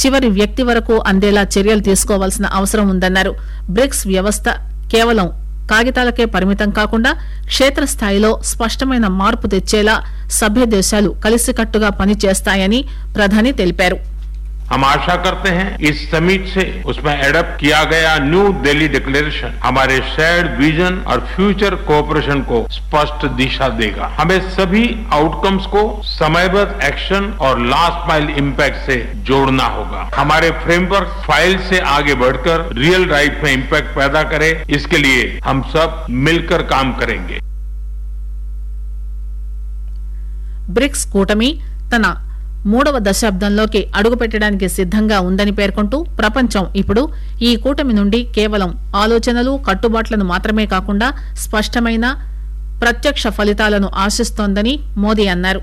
చివరి వ్యక్తి వరకు అందేలా చర్యలు తీసుకోవాల్సిన అవసరం ఉందన్నారు. బ్రిక్స్ వ్యవస్థ కేవలం కాగితాలకే పరిమితం కాకుండా క్షేత్రస్థాయిలో స్పష్టమైన మార్పు తెచ్చేలా సభ్య దేశాలు కలిసికట్టుగా పనిచేస్తాయని ప్రధాని తెలిపారు. हम आशा करते हैं इस समिट से उसमें एडप्ट किया गया न्यू दिल्ली डिक्लेरेशन हमारे शेयर्ड विजन और फ्यूचर कोऑपरेशन को स्पष्ट दिशा देगा. हमें सभी आउटकम्स को समयबद्ध एक्शन और लास्ट माइल इम्पैक्ट से जोड़ना होगा. हमारे फ्रेमवर्क फाइल से आगे बढ़कर रियल लाइफ में इम्पैक्ट पैदा करे, इसके लिए हम सब मिलकर काम करेंगे. బ్రిక్స్ కూటమి తన 3వ దశాబ్దంలోకి అడుగుపెట్టడానికి సిద్దంగా ఉందని పేర్కొంటూ ప్రపంచం ఇప్పుడు ఈ కూటమి నుండి కేవలం ఆలోచనలు కట్టుబాట్లను మాత్రమే కాకుండా స్పష్టమైన ప్రత్యక్ష ఫలితాలను ఆశిస్తోందని మోదీ అన్నారు.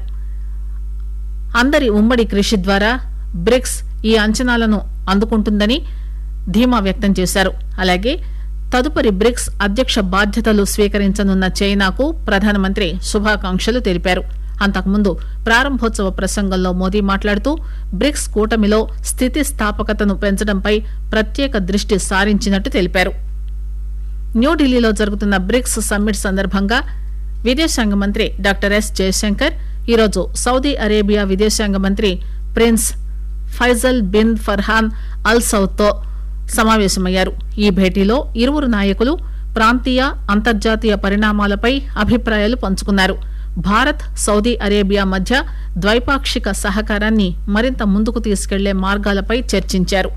అందరి ఉమ్మడి కృషి ద్వారా బ్రిక్స్ ఈ అంచనాలను అందుకుంటుందని ధీమా వ్యక్తం చేశారు. అలాగే తదుపరి బ్రిక్స్ అధ్యక్ష బాధ్యతలు స్వీకరించనున్న చైనాకు ప్రధానమంత్రి శుభాకాంక్షలు తెలిపారు. అంతకుముందు ప్రారంభోత్సవ ప్రసంగంలో మోదీ మాట్లాడుతూ బ్రిక్స్ కూటమిలో స్థితిస్థాపకతను పెంచడంపై ప్రత్యేక దృష్టి సారించినట్టు తెలిపారు. న్యూఢిల్లీలో జరుగుతున్న బ్రిక్స్ సమ్మిట్ సందర్భంగా విదేశాంగ మంత్రి డాక్టర్ ఎస్ జయశంకర్ ఈరోజు సౌదీ అరేబియా విదేశాంగ మంత్రి ప్రిన్స్ ఫైజల్ బిన్ ఫర్హాన్ అల్ సౌద్ తో సమావేశమయ్యారు. ఈ భేటీలో ఇరువురు నాయకులు ప్రాంతీయ అంతర్జాతీయ పరిణామాలపై అభిప్రాయాలు పంచుకున్నారు. భారత్ సౌదీ అరేబియా మధ్య ద్వైపాక్షిక సహకారాన్ని మరింత ముందుకు తీసుకెళ్లే మార్గాలపై చర్చించారు.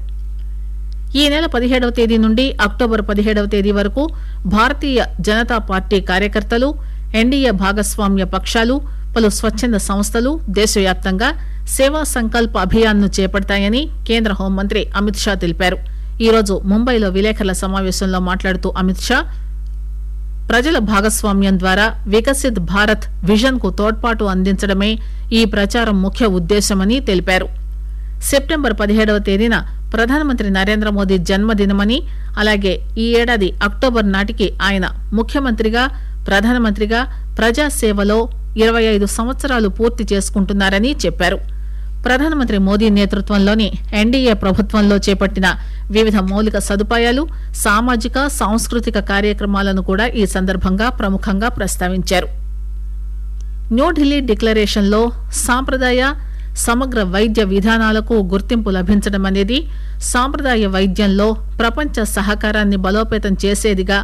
ఈ నెల 17వ తేదీ నుండి అక్టోబర్ 17వ తేదీ వరకు భారతీయ జనతా పార్టీ కార్యకర్తలు, ఎన్డీఏ భాగస్వామ్య పక్షాలు, పలు స్వచ్ఛంద సంస్థలు దేశవ్యాప్తంగా సేవా సంకల్ప అభియాన్ను చేపడతాయని కేంద్ర హోంమంత్రి అమిత్ షా తెలిపారు. ఈరోజు ముంబైలో విలేకరుల సమావేశంలో మాట్లాడుతూ అమిత్ షా ప్రజల భాగస్వామ్యం ద్వారా వికసిత్ భారత్ విజన్ కు తోడ్పాటు అందించడమే ఈ ప్రచారం ముఖ్య ఉద్దేశమని తెలిపారు. సెప్టెంబర్ 17వ తేదీన ప్రధానమంత్రి నరేంద్ర మోదీ జన్మదినమని, అలాగే ఈ ఏడాది అక్టోబర్ నాటికి ఆయన ముఖ్యమంత్రిగా, ప్రధానమంత్రిగా ప్రజాసేవలో 25 సంవత్సరాలు పూర్తి చేసుకుంటున్నారని చెప్పారు. ప్రధానమంత్రి మోదీ నేతృత్వంలోని ఎన్డీఏ ప్రభుత్వంలో చేపట్టిన వివిధ మౌలిక సదుపాయాలు, సామాజిక సాంస్కృతిక కార్యక్రమాలను కూడా ఈ సందర్భంగా ప్రముఖంగా ప్రస్తావించారు. న్యూఢిల్లీ డిక్లరేషన్లో సాంప్రదాయ సమగ్ర వైద్య విధానాలకు గుర్తింపు లభించడం అనేది సాంప్రదాయ వైద్యంలో ప్రపంచ సహకారాన్ని బలోపేతం చేసేదిగా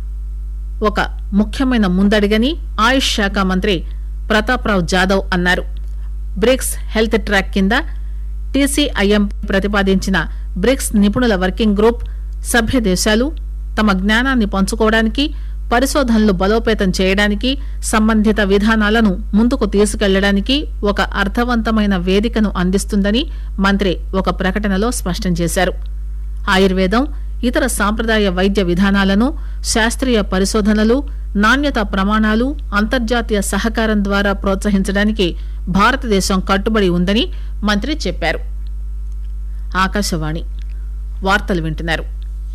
ఒక ముఖ్యమైన ముందడిగని ఆయుష్ శాఖ మంత్రి ప్రతాప్రావ్ జాదవ్ అన్నారు. బ్రిక్స్ హెల్త్ ట్రాక్ కింద టీసీఐఎం ప్రతిపాదించిన బ్రిక్స్ నిపుణుల వర్కింగ్ గ్రూప్ సభ్య దేశాలు తమ జ్ఞానాన్ని పంచుకోవడానికి, పరిశోధనలు బలోపేతం చేయడానికి, సంబంధిత విధానాలను ముందుకు తీసుకెళ్లడానికి ఒక అర్థవంతమైన వేదికను అందిస్తుందని మంత్రి ఒక ప్రకటనలో స్పష్టం చేశారు. ఆయుర్వేదం, ఇతర సాంప్రదాయ వైద్య విధానాలను, శాస్త్రీయ పరిశోధనలు, నాణ్యత ప్రమాణాలు అంతర్జాతీయ సహకారం ద్వారా ప్రోత్సహించడానికి భారతదేశం కట్టుబడి ఉందని మంత్రి చెప్పారు. ఆకాశవాణి వార్తలు వింటున్నారు.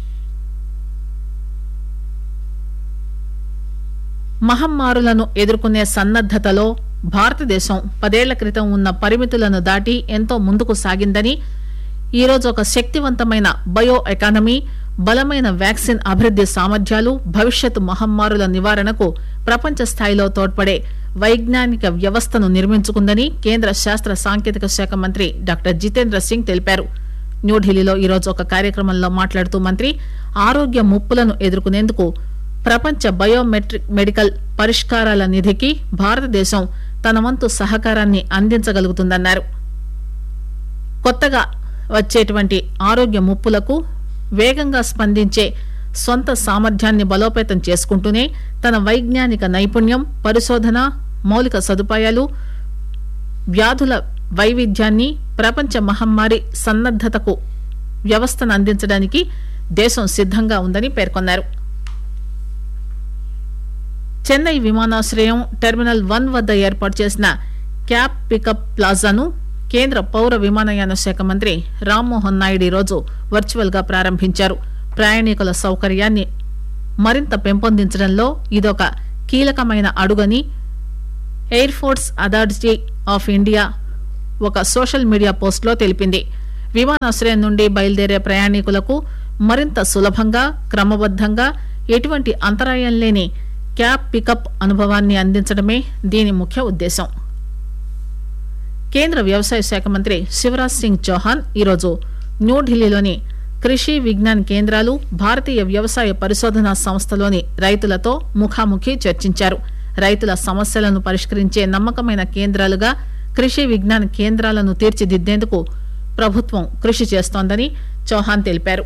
మహమ్మారులను ఎదుర్కొనే సన్నద్దతలో భారతదేశం 10 ఏళ్ల క్రితం ఉన్న పరిమితులను దాటి ఎంతో ముందుకు సాగిందని, ఈరోజు ఒక శక్తివంతమైన బయో ఎకానమీ, బలమైన వ్యాక్సిన్ అభివృద్ది సామర్థ్యాలు భవిష్యత్తు మహమ్మారుల నివారణకు ప్రపంచ స్థాయిలో తోడ్పడే వైజ్ఞానిక వ్యవస్థను నిర్మించుకుందని కేంద్ర శాస్త్ర సాంకేతిక శాఖ మంత్రి డాక్టర్ జితేంద్ర సింగ్ తెలిపారు. న్యూఢిల్లీలో ఈరోజు ఒక కార్యక్రమంలో మాట్లాడుతూ మంత్రి ఆరోగ్య ముప్పులను ఎదుర్కొనేందుకు ప్రపంచ మెడికల్ పరిష్కారాల నిధికి భారతదేశం తన వంతు సహకారాన్ని అందించగలుగుతుందన్నారు. కొత్తగా వచ్చేటువంటి ఆరోగ్య ముప్పులకు వేగంగా స్పందించే సొంత సామర్థ్యాన్ని బలోపేతం చేసుకుంటూనే తన వైజ్ఞానిక నైపుణ్యం, పరిశోధన, మౌలిక సదుపాయాలు, వ్యాధుల వైవిధ్యాన్ని, ప్రపంచ మహమ్మారి సన్నద్దతకు వ్యవస్థను అందించడానికి దేశం సిద్దంగా ఉందని పేర్కొన్నారు. చెన్నై విమానాశ్రయం టెర్మినల్ 1 వద్ద ఏర్పాటు చేసిన క్యాబ్ పికప్ ప్లాజాను కేంద్ర పౌర విమానయాన శాఖ మంత్రి రామ్మోహన్ నాయుడు ఈరోజు వర్చువల్ గా ప్రారంభించారు. ప్రయాణికుల సౌకర్యాన్ని మరింత పెంపొందించడంలో ఇదొక కీలకమైన అడుగని air force authority of India ఒక సోషల్ మీడియా పోస్టులో తెలిపింది. విమానాశ్రయం నుండి బయలుదేరే ప్రయాణికులకు మరింత సులభంగా క్రమబద్దంగా ఎటువంటి అంతరాయం లేని క్యాబ్ పికప్ అనుభవాన్ని అందించడమే దీని ముఖ్య ఉద్దేశం. కేంద్ర వ్యవసాయ శాఖ మంత్రి శివరాజ్ సింగ్ చౌహాన్ ఈరోజు న్యూఢిల్లీలోని కృషి విజ్ఞాన్ కేంద్రాలు, భారతీయ వ్యవసాయ పరిశోధనా సంస్థలోని రైతులతో ముఖాముఖి చర్చించారు. రైతుల సమస్యలను పరిష్కరించే నమ్మకమైన కేంద్రాలుగా కృషి విజ్ఞాన్ కేంద్రాలను తీర్చిదిద్దేందుకు ప్రభుత్వం కృషి చేస్తోందని చౌహాన్ తెలిపారు.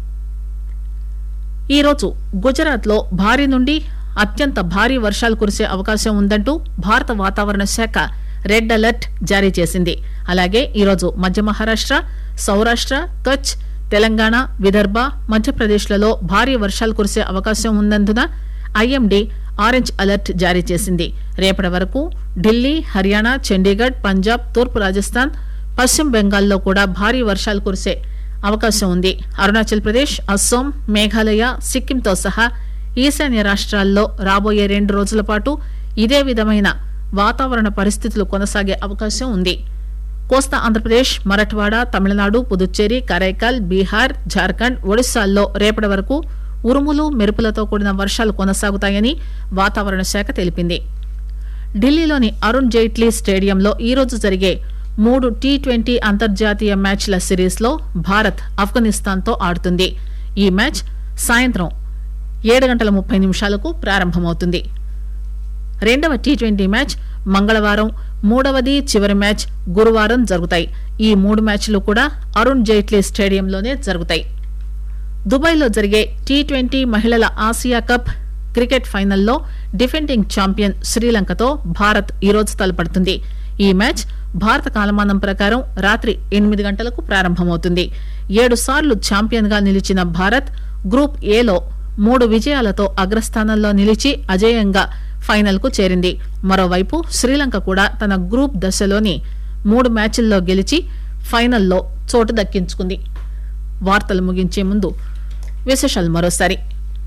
ఈరోజు గుజరాత్ లో భారీ నుండి అత్యంత భారీ వర్షాలు కురిసే అవకాశం ఉందంటూ భారత వాతావరణ శాఖ రెడ్ అలర్ట్ జారీ చేసింది. అలాగే ఈరోజు మధ్య మహారాష్ట, సౌరాష్ట, కచ్, తెలంగాణ, విదర్భ, మధ్యప్రదేశ్లలో భారీ వర్షాలు కురిసే అవకాశం ఉన్నందున ఐఎండీ ఆరెంజ్ అలర్ట్ జారీ చేసింది. రేపటి వరకు ఢిల్లీ, హర్యానా, చండీగఢ్, పంజాబ్, తూర్పు రాజస్థాన్, పశ్చిమ బెంగాల్లో కూడా భారీ వర్షాలు కురిసే అవకాశం ఉంది. అరుణాచల్ ప్రదేశ్, అస్సోం, మేఘాలయ, సిక్కింతో సహా ఈశాన్య రాష్ట్రాల్లో రాబోయే 2 రోజుల పాటు ఇదే విధమైన వాతావరణ పరిస్థితులు కొనసాగే అవకాశం ఉంది. కోస్తా ఆంధ్రప్రదేశ్, మరఠ్వాడా, తమిళనాడు, పుదుచ్చేరి, కరైకాల్, బీహార్, జార్ఖండ్, ఒడిశాల్లో రేపటి వరకు ఉరుములు మెరుపులతో కూడిన వర్షాలు కొనసాగుతాయని వాతావరణ శాఖ తెలిపింది. ఢిల్లీలోని అరుణ్ జైట్లీ స్టేడియంలో ఈరోజు జరిగే 3 T20 అంతర్జాతీయ మ్యాచ్ల సిరీస్ లో భారత్ ఆఫ్ఘనిస్తాన్ తో ఆడుతుంది. ఈ మ్యాచ్ సాయంత్రం 7:30 ప్రారంభమవుతుంది. రెండవ T20 మ్యాచ్ మంగళవారం, మూడవది చివరి మ్యాచ్ గురువారం జరుగుతాయి. ఈ 3 మ్యాచ్లు కూడా అరుణ్ జైట్లీ స్టేడియంలోనే జరుగుతాయి. దుబాయ్లో జరిగే T20 మహిళల ఆసియా కప్ క్రికెట్ ఫైనల్లో డిఫెండింగ్ ఛాంపియన్ శ్రీలంకతో భారత్ ఈరోజు తలపడుతుంది. ఈ మ్యాచ్ భారత కాలమానం ప్రకారం రాత్రి 8 గంటలకు ప్రారంభమవుతుంది. 7 సార్లు ఛాంపియన్ గా నిలిచిన భారత్ గ్రూప్ ఏలో 3 విజయాలతో అగ్రస్థానంలో నిలిచి అజేయంగా ఫైనల్ కు చేరింది. మరోవైపు శ్రీలంక కూడా తన గ్రూప్ దశలోని 3 మ్యాచ్ల్లో గెలిచి ఫైనల్లో చోటు దక్కించుకుంది. వార్తలు ముగించే ముందు విశేషాలు మరోసారి.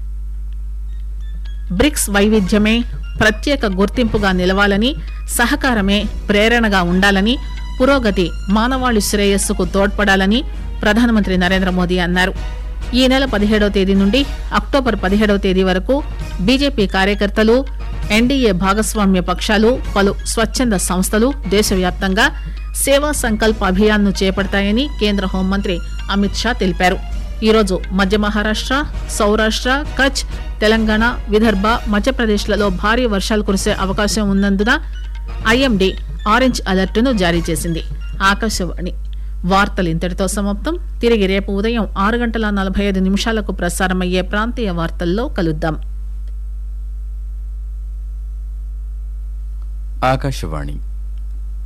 బ్రిక్స్ వైవిధ్యమే ప్రత్యేక గుర్తింపుగా నిలవాలని, సహకారమే ప్రేరణగా ఉండాలని, పురోగతి మానవాళి శ్రేయస్సుకు తోడ్పడాలని ప్రధానమంత్రి నరేంద్ర మోదీ అన్నారు. ఈ నెల 17వ తేదీ నుండి అక్టోబర్ 17వ తేదీ వరకు బీజేపీ కార్యకర్తలు, ఎన్డీఏ భాగస్వామ్య పక్షాలు, పలు స్వచ్ఛంద సంస్థలు దేశవ్యాప్తంగా సేవా సంకల్ప్ అభియాన్ ను చేపడతాయని కేంద్ర హోంమంత్రి అమిత్ షా తెలిపారు. ఈరోజు మధ్య మహారాష్ట, సౌరాష్ట, కచ్, తెలంగాణ, విదర్భ, మధ్యప్రదేశ్లలో భారీ వర్షాలు కురిసే అవకాశం ఉన్నందున ఐఎండీ ఆరెంజ్ అలర్టును జారీ చేసింది. ఆకాశవాణి వార్తలు ఇంతటితో సమాప్తం. తిరిగి రేపు ఉదయం 6:45 ప్రసారమయ్యే ప్రాంతీయ వార్తల్లో కలుద్దాం. ఆకాశవాణి